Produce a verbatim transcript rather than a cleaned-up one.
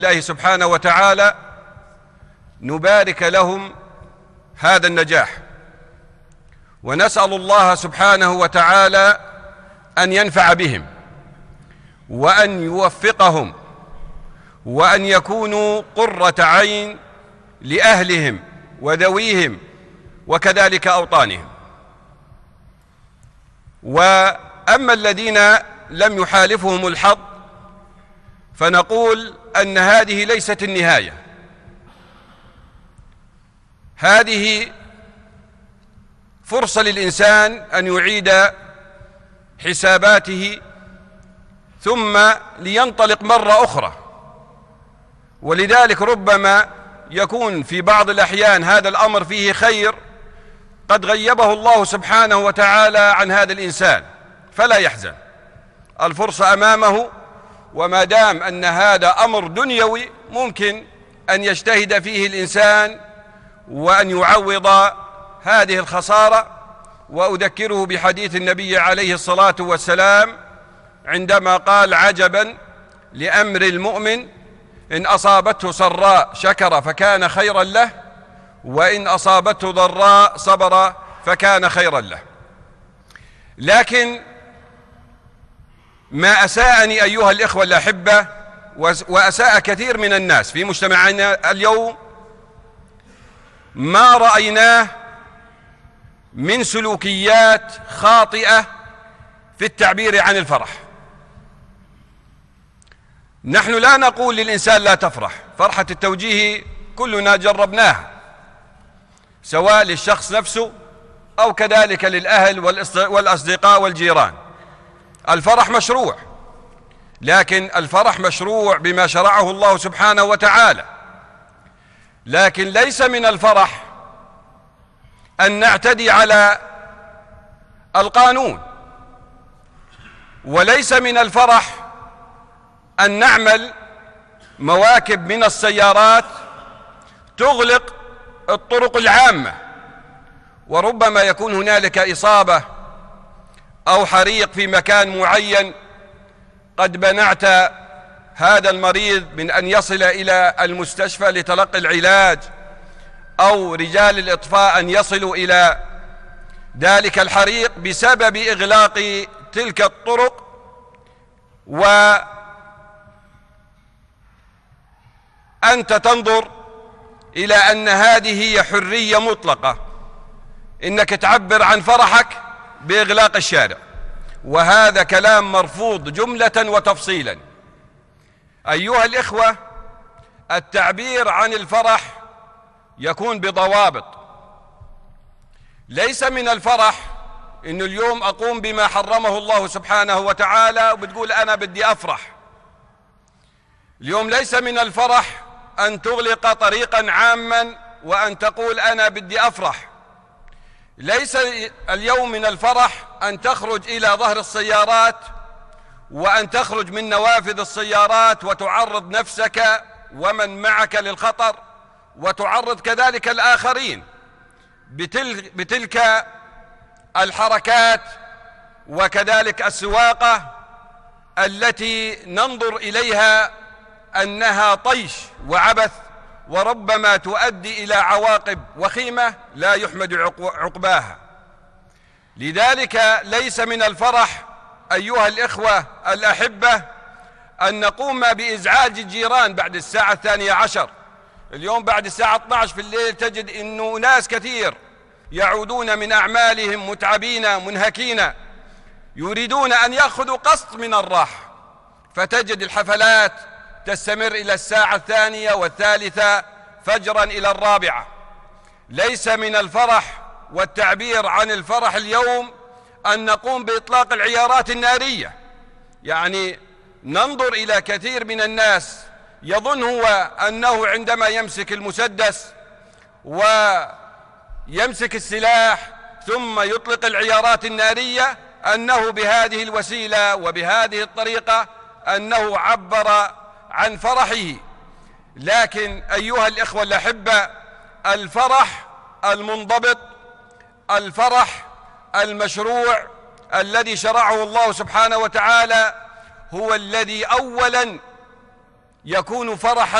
الله سبحانه وتعالى نبارك لهم هذا النجاح، ونسأل الله سبحانه وتعالى أن ينفع بهم وأن يوفقهم وأن يكونوا قرة عين لأهلهم وذويهم وكذلك أوطانهم. وأما الذين لم يحالفهم الحظ فنقول أن هذه ليست النهاية، هذه فرصة للإنسان أن يعيد حساباته ثم لينطلق مرة أخرى. ولذلك ربما يكون في بعض الأحيان هذا الأمر فيه خير قد غيبه الله سبحانه وتعالى عن هذا الإنسان، فلا يحزن، الفرصة أمامه، وما دام أن هذا أمر دنيوي ممكن أن يجتهد فيه الإنسان وأن يعوض هذه الخسارة. وأذكره بحديث النبي عليه الصلاة والسلام عندما قال: عجبا لأمر المؤمن إن أصابته سراء شكر فكان خيرا له، وإن أصابته ضراء صبر فكان خيرا له. لكن ما أساءني أيها الإخوة الأحبة وأساء كثير من الناس في مجتمعنا اليوم ما رأيناه من سلوكيات خاطئة في التعبير عن الفرح. نحن لا نقول للإنسان لا تفرح، فرحة التوجيه كلنا جربناها سواء للشخص نفسه أو كذلك للأهل والأصدقاء والجيران. الفرح مشروع، لكن الفرح مشروع بما شرعه الله سبحانه وتعالى. لكن ليس من الفرح أن نعتدي على القانون، وليس من الفرح أن نعمل مواكب من السيارات تغلق الطرق العامة، وربما يكون هنالك إصابة أو حريق في مكان معين، قد منعت هذا المريض من أن يصل إلى المستشفى لتلقي العلاج، أو رجال الإطفاء أن يصلوا إلى ذلك الحريق بسبب إغلاق تلك الطرق. وأنت تنظر إلى أن هذه هي حرية مطلقة، إنك تعبر عن فرحك بإغلاق الشارع، وهذا كلام مرفوض جملة وتفصيلا. أيها الإخوة، التعبير عن الفرح يكون بضوابط. ليس من الفرح إنه اليوم أقوم بما حرمه الله سبحانه وتعالى وبتقول أنا بدي أفرح. اليوم ليس من الفرح أن تغلق طريقا عاما وأن تقول أنا بدي أفرح. ليس اليوم من الفرح أن تخرج إلى ظهر السيارات وأن تخرج من نوافذ السيارات وتعرض نفسك ومن معك للخطر، وتعرض كذلك الآخرين بتلك, بتلك الحركات وكذلك السواقة التي ننظر إليها أنها طيش وعبث، وربما تؤدي إلى عواقب وخيمة لا يحمد عقباها. لذلك ليس من الفرح أيها الإخوة الأحبة أن نقوم بإزعاج الجيران بعد الساعة الثانية عشر. اليوم بعد الساعة اثني عشر في الليل تجد أنه ناس كثير يعودون من أعمالهم متعبين منهكين، يريدون أن يأخذوا قسط من الراحة، فتجد الحفلات تستمر إلى الساعة الثانية والثالثة فجرا إلى الرابعة. ليس من الفرح والتعبير عن الفرح اليوم أن نقوم بإطلاق العيارات النارية. يعني ننظر إلى كثير من الناس يظن هو أنه عندما يمسك المسدس ويمسك السلاح ثم يطلق العيارات النارية أنه بهذه الوسيلة وبهذه الطريقة أنه عبر عن فرحه. لكن أيها الإخوة الأحبة، الفرح المنضبط، الفرح المشروع الذي شرعه الله سبحانه وتعالى هو الذي أولا يكون فرحا